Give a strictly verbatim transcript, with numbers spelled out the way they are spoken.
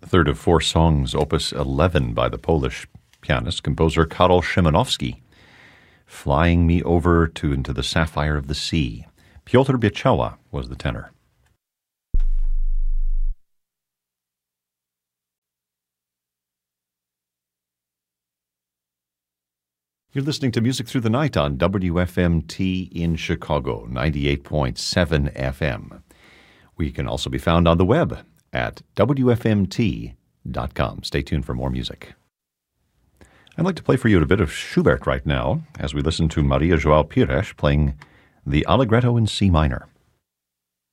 third of four songs, opus eleven, by the Polish pianist-composer Karol Szymanowski. Flying Me Over to Into the Sapphire of the Sea. Piotr Bieczała was the tenor. You're listening to Music Through the Night on W F M T in Chicago, ninety-eight point seven F M. We can also be found on the web at W F M T dot com. Stay tuned for more music. I'd like to play for you a bit of Schubert right now as we listen to Maria João Pires playing the Allegretto in C minor.